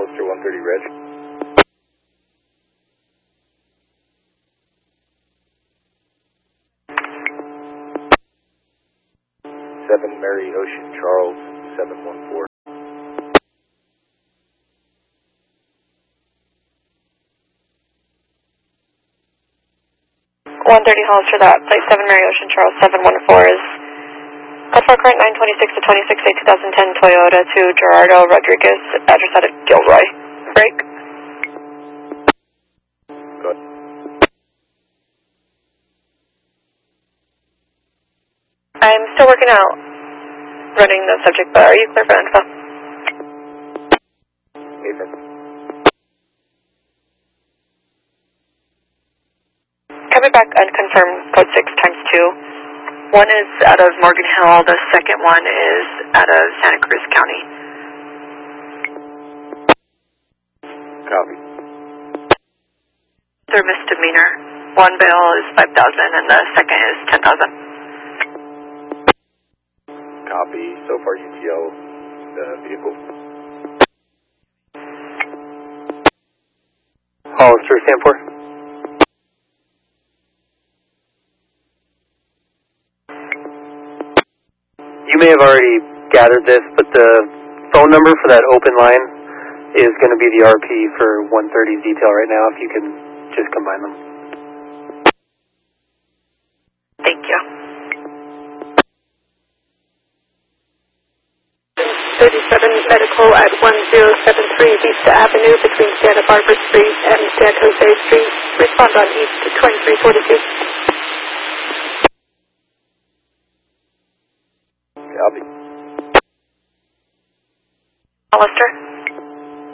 Hollister 130 Reg. Mary Ocean Charles 714. 130 Hollister, that plate 7 Mary Ocean Charles 714 is code for current 926 to 26 8 2010 Toyota to Gerardo Rodriguez, address out at Gilroy. Break. Good. I'm still working out running the subject, but are you clear for info? Ethan. Coming back unconfirmed, code 6 times 2. One is out of Morgan Hill, the second one is out of Santa Cruz County. Copy. They're misdemeanor. One bail is 5,000 and the second is 10,000. Copy. So far UTL the vehicle. Hollister, Stanford. You may have already gathered this, but the phone number for that open line is going to be the RP for 130's detail right now, if you can just combine them. Thank you. 37 medical at 1073 Vista Avenue between Santa Barbara Street and San Jose Street. Respond on East 2342. Copy. Hollister?